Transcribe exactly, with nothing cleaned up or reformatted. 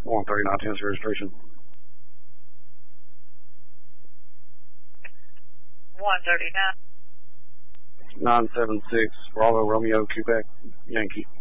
one thirty-nine Tennessee registration. one thirty-nine. nine seven six Bravo Romeo Quebec Yankee.